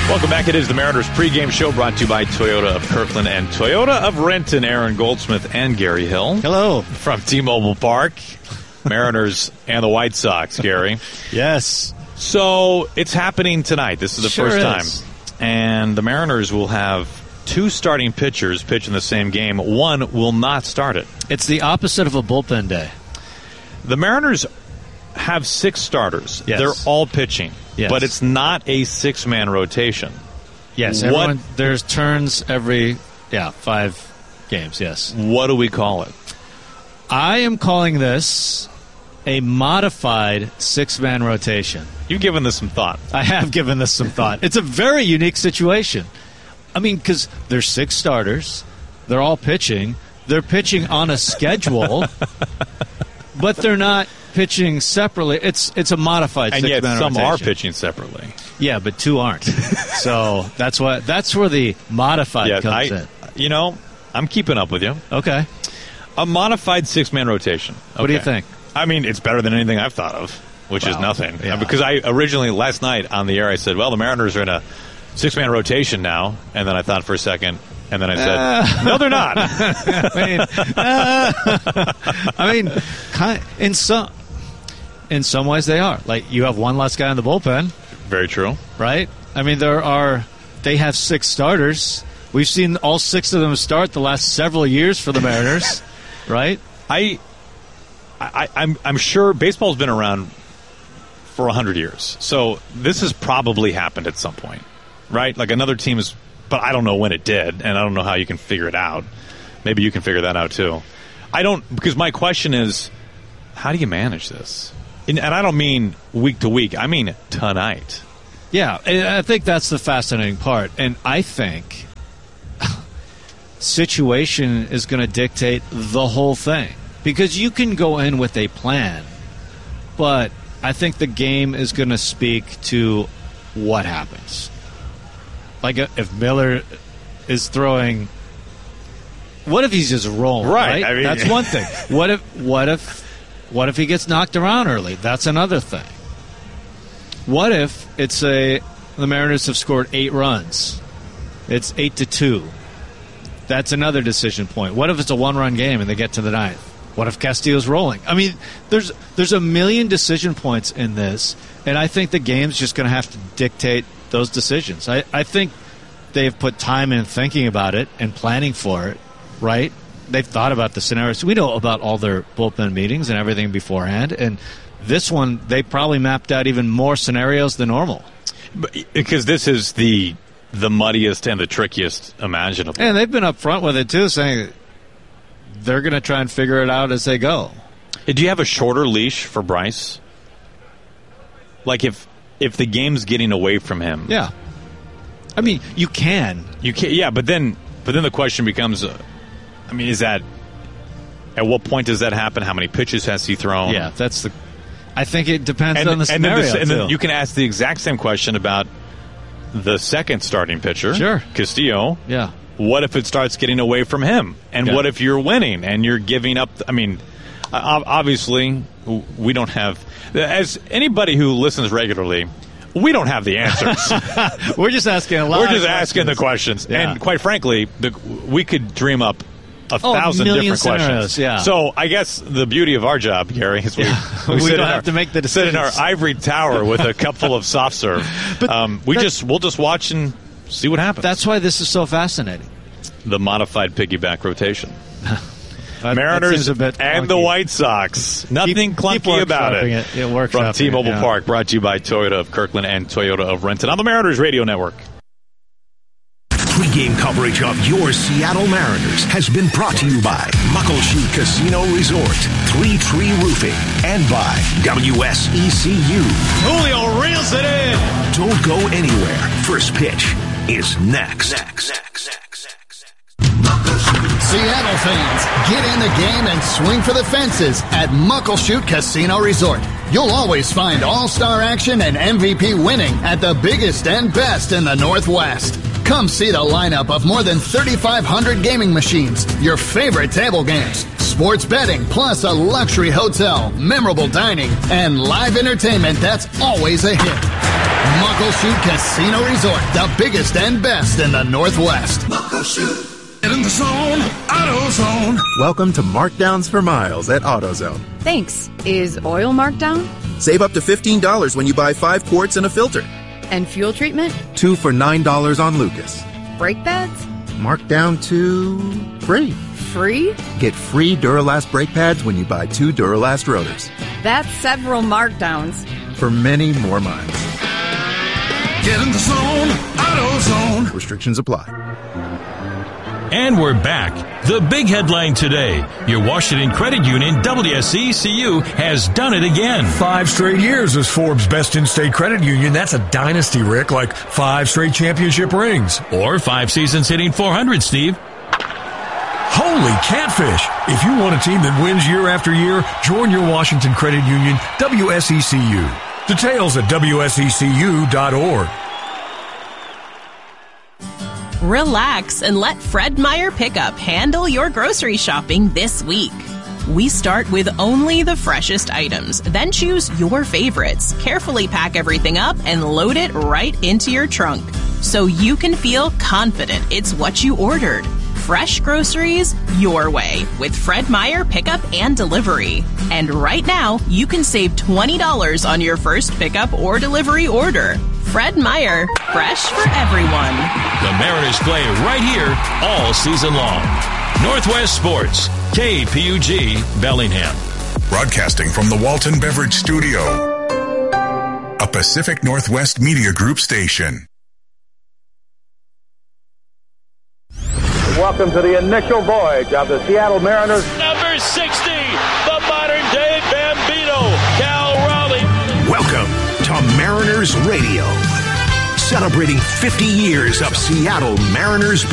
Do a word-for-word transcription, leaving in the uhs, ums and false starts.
Welcome back. It is the Mariners pregame show brought to you by Toyota of Kirkland and Toyota of Renton. Aaron Goldsmith and Gary Hill. Hello. From T-Mobile Park. Mariners and the White Sox, Gary. Yes. So it's happening tonight. This is the sure first is. time. And the Mariners will have two starting pitchers pitch in the same game. One will not start it. It's the opposite of a bullpen day. The Mariners have six starters. Yes. They're all pitching. Yes. But it's not a six-man rotation. Yes. What- Everyone, there's turns every, yeah, five games, yes. What do we call it? I am calling this a modified six-man rotation. You've given this some thought. I have given this some thought. It's a very unique situation. I mean, because there's six starters. They're all pitching. They're pitching on a schedule, but they're not pitching separately. It's it's a modified And six-man yet some rotation. are pitching separately. Yeah, but two aren't. So that's what that's where the modified Yeah, comes I, in. you know, I'm keeping up with you. Okay. A modified six-man rotation. What do you Okay. think? I mean, it's better than anything I've thought of, which is Wow. nothing. Yeah. Because I originally, last night on the air, I said, well, the Mariners are in a six-man rotation now. And then I thought for a second, and then I said, Uh. no, they're not. I mean, uh, I mean, kind in some in some ways they are. Like you have one less guy in the bullpen, Very true. right? I mean, there are they have six starters. We've seen all six of them start the last several years for the Mariners, right? I, I, I'm, I'm sure baseball's been around for one hundred years. So this has probably happened at some point, right? Like another team is, but I don't know when it did, and I don't know how you can figure it out. Maybe you can figure that out too. I don't, because my question is, how do you manage this? And, and I don't mean week to week. I mean tonight. Yeah, and I think that's the fascinating part. And I think situation is going to dictate the whole thing. Because you can go in with a plan, but I think the game is going to speak to what happens. Like uh, if Miller is throwing, what if he's just rolling? Right, Right, I mean- that's one thing. What if, what if, what if he gets knocked around early? That's another thing. What if it's a the Mariners have scored eight runs? It's eight to two. That's another decision point. What if it's a one-run game and they get to the ninth? What if Castillo's rolling? I mean, there's there's a million decision points in this, and I think the game's just going to have to dictate those decisions. I, I think they've put time in thinking about it and planning for it, right? They've thought about the scenarios. We know about all their bullpen meetings and everything beforehand, and this one, they probably mapped out even more scenarios than normal. But, because this is the the muddiest and the trickiest imaginable. And they've been up front with it, too, saying they're going to try and figure it out as they go. Do you have a shorter leash for Bryce? Like if if the game's getting away from him, Yeah. I mean, you can. you can. Yeah, but then but then the question becomes, uh, I mean, is that at what point does that happen? How many pitches has he thrown? Yeah, that's the. I think it depends and, on the and scenario, then, the, and then too. you can ask the exact same question about the second starting pitcher, Sure. Castillo. Yeah. What if it starts getting away from him? And Yeah. what if you're winning and you're giving up? I mean, uh, obviously, we don't have. As anybody who listens regularly, we don't have the answers. We're just asking a lot We're of just asking the questions. questions. Yeah. And quite frankly, the, we could dream up a Oh, a thousand million different scenarios, questions. yeah. So I guess the beauty of our job, Gary, is we, Yeah. we, We sit don't in have our, to make the sit in our decisions. ivory tower with a cup full of soft serve. But um, we that- just we'll just watch and see what happens. That's why this is so fascinating. the modified piggyback rotation. That- that Mariners seems a bit and the clunky. White Sox. Nothing Keep- clunky keep about it. workshopping it. Yeah, workshopping From it, T-Mobile yeah. Park, brought to you by Toyota of Kirkland and Toyota of Renton on the Mariners Radio Network. Pre-game coverage of your Seattle Mariners has been brought to you by Muckleshoot Casino Resort, Three Tree Roofing, and by W S E C U. Julio reels it in. Don't go anywhere. First pitch is next. Next. Next. Seattle fans, get in the game and swing for the fences at Muckleshoot Casino Resort. You'll always find all-star action and M V P winning at the biggest and best in the Northwest. Come see the lineup of more than thirty-five hundred gaming machines, your favorite table games, sports betting, plus a luxury hotel, memorable dining, and live entertainment that's always a hit. Muckleshoot Casino Resort, the biggest and best in the Northwest. Muckleshoot. Get in the zone, AutoZone. Welcome to Markdowns for Miles at AutoZone. Thanks. Is oil marked down? Save up to fifteen dollars when you buy five quarts and a filter. And fuel treatment? Two for nine dollars on Lucas. Brake pads? Marked down to free. Free? Get free Duralast brake pads when you buy two Duralast rotors. That's several markdowns. For many more miles. Get in the zone, AutoZone. Restrictions apply. And we're back. The big headline today. Your Washington Credit Union, W S E C U, has done it again. Five straight years as Forbes' best in-state credit union. That's a dynasty, Rick, like five straight championship rings. Or five seasons hitting four hundred, Steve. Holy catfish. If you want a team that wins year after year, join your Washington Credit Union, W S E C U. Details at W S E C U dot org. Relax and let Fred Meyer Pickup handle your grocery shopping this week. We start with only the freshest items, then choose your favorites, carefully pack everything up, and load it right into your trunk so you can feel confident it's what you ordered. Fresh groceries your way with Fred Meyer Pickup and Delivery. And right now, you can save twenty dollars on your first pickup or delivery order. Fred Meyer, fresh for everyone. The Mariners play right here all season long. Northwest Sports, K P U G, Bellingham. Broadcasting from the Walton Beverage Studio, a Pacific Northwest Media Group station. Welcome to the initial voyage of the Seattle Mariners. Number sixty, the modern-day Bambino, Cal Raleigh. Welcome to Mariners Radio, celebrating fifty years of Seattle Mariners